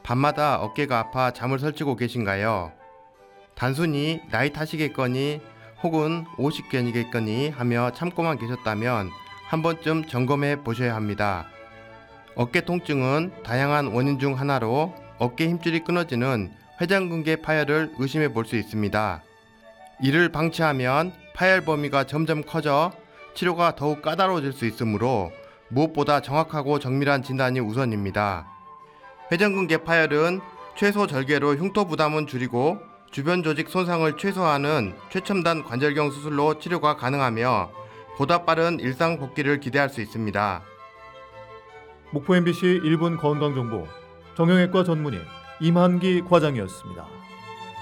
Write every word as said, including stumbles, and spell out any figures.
밤마다 어깨가 아파 잠을 설치고 계신가요? 단순히 나이 탓이겠거니 혹은 오십견이겠거니 하며 참고만 계셨다면 한 번쯤 점검해 보셔야 합니다. 어깨 통증은 다양한 원인 중 하나로 어깨 힘줄이 끊어지는 회전근개 파열을 의심해 볼 수 있습니다. 이를 방치하면 파열 범위가 점점 커져 치료가 더욱 까다로워질 수 있으므로 무엇보다 정확하고 정밀한 진단이 우선입니다. 회전근개 파열은 최소 절개로 흉터 부담은 줄이고 주변 조직 손상을 최소화하는 최첨단 관절경 수술로 치료가 가능하며 보다 빠른 일상 복귀를 기대할 수 있습니다. 목포 엠비씨 일 분 건강정보 정형외과 전문의 임한기 과장이었습니다.